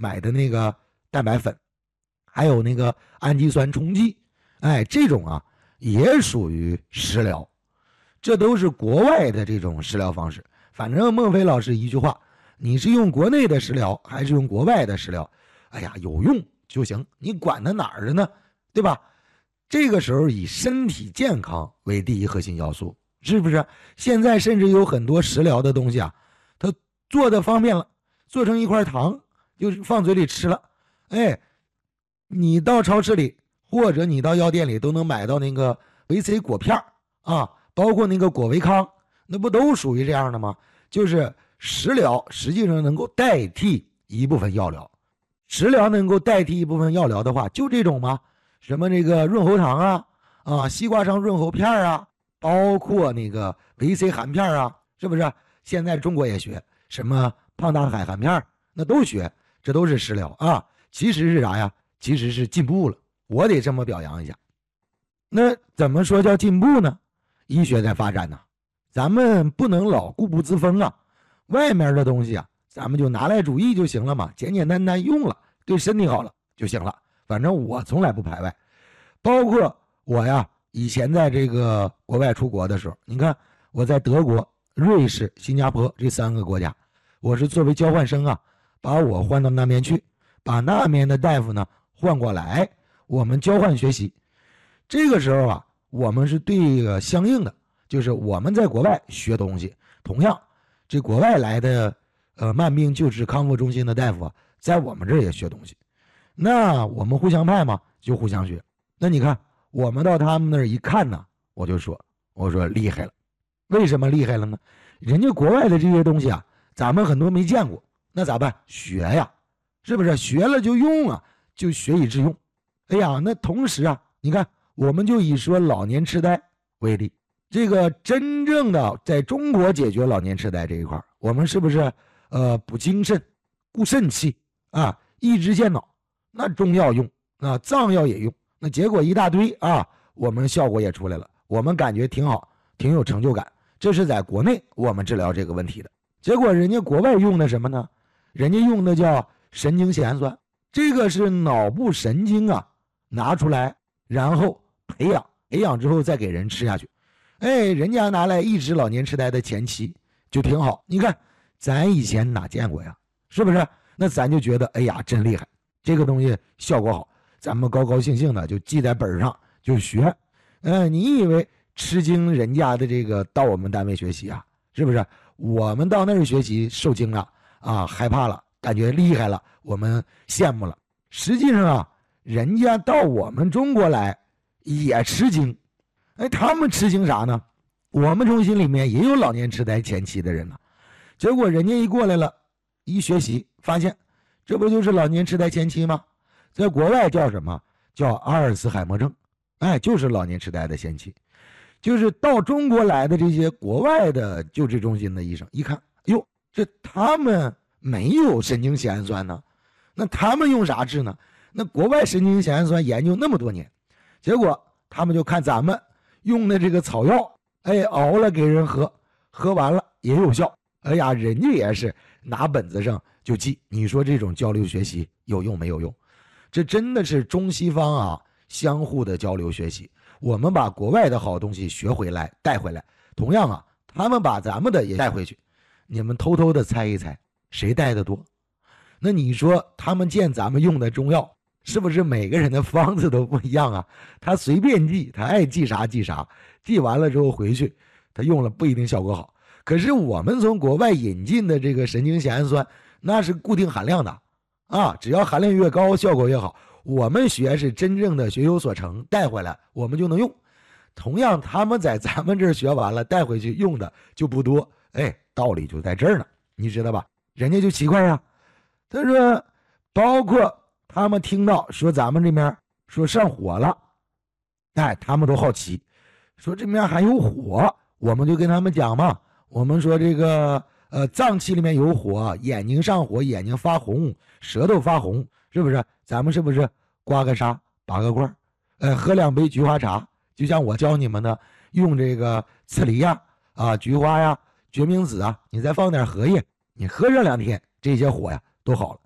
买的那个蛋白粉，还有那个氨基酸冲剂，这种啊也属于食疗，这都是国外的这种食疗方式。反正孟非老师一句话，你是用国内的食疗还是用国外的食疗，有用就行，你管它哪儿的呢，对吧？这个时候以身体健康为第一核心要素，是不是？现在甚至有很多食疗的东西啊，它做的方便了，做成一块糖就是放嘴里吃了，你到超市里或者你到药店里都能买到那个维 C 果片啊，包括那个果维康，那不都属于这样的吗？就是食疗实际上能够代替一部分药疗，食疗能够代替一部分药疗的话，就这种吗？什么这个润喉糖西瓜上润喉片啊，包括那个维 C 含片啊，是不是？现在中国也学什么胖大海含片，那都学，这都是食疗啊。其实是啥呀？其实是进步了，我得这么表扬一下。那怎么说叫进步呢？医学在发展呢，咱们不能老固步自封啊。外面的东西啊，咱们就拿来主义就行了嘛，简简单单用了，对身体好了就行了。反正我从来不排外，包括我呀，以前在这个国外出国的时候，你看我在德国、瑞士、新加坡这3个国家，我是作为交换生啊，把我换到那边去，把那边的大夫呢换过来，我们交换学习。这个时候啊，我们是对这个相应的，就是我们在国外学东西，同样这国外来的慢病救治康复中心的大夫啊，在我们这儿也学东西。那我们互相派嘛，就互相学。那你看我们到他们那儿一看呢，我说厉害了。为什么厉害了呢？人家国外的这些东西啊，咱们很多没见过，那咋办？学呀，是不是？学了就用啊，就学以致用。那同时啊，你看我们就以说老年痴呆为例，这个真正的在中国解决老年痴呆这一块，我们是不是补精神、固肾气啊，益智健脑？那中药用啊，藏药也用，那结果一大堆啊，我们效果也出来了，我们感觉挺好，挺有成就感。这是在国内我们治疗这个问题的。结果人家国外用的什么呢？人家用的叫神经酰氨酸，这个是脑部神经啊拿出来，然后培养之后再给人吃下去。人家拿来抑制老年痴呆的前期就挺好。你看咱以前哪见过呀，是不是？那咱就觉得真厉害，这个东西效果好，咱们高高兴兴的就记在本上就学。你以为吃惊人家的这个到我们单位学习啊，是不是？我们到那儿学习受惊了啊，害怕了，感觉厉害了，我们羡慕了。实际上啊，人家到我们中国来也吃惊。他们吃惊啥呢？我们中心里面也有老年痴呆前期的人呢，结果人家一过来了，一学习发现这不就是老年痴呆前期吗？在国外叫什么？叫阿尔茨海默症，就是老年痴呆的前期。就是到中国来的这些国外的救治中心的医生一看，这他们没有神经酰氨酸呢，那他们用啥治呢？那国外神经酰氨酸研究那么多年，结果他们就看咱们用的这个草药，熬了给人喝，喝完了也有效。人家也是拿本子上就记。你说这种交流学习有用没有用？这真的是中西方啊相互的交流学习。我们把国外的好东西学回来带回来，同样啊，他们把咱们的也带回去。你们偷偷的猜一猜，谁带的多？那你说他们见咱们用的中药，是不是每个人的方子都不一样啊？他随便记，他爱记啥记啥，记完了之后回去他用了不一定效果好。可是我们从国外引进的这个神经酰氨酸，那是固定含量的啊，只要含量越高效果越好。我们学是真正的学有所成，带回来我们就能用。同样他们在咱们这儿学完了带回去用的就不多，道理就在这儿呢，你知道吧？人家就奇怪呀，他说包括他们听到说咱们这边说上火了，他们都好奇，说这边还有火，我们就跟他们讲嘛，我们说这个脏器里面有火，眼睛上火，眼睛发红，舌头发红，是不是？咱们是不是刮个痧，拔个罐，喝2杯菊花茶，就像我教你们的，用这个刺梨呀、菊花呀、决明子啊，你再放点荷叶，你喝上2天，这些火呀都好了。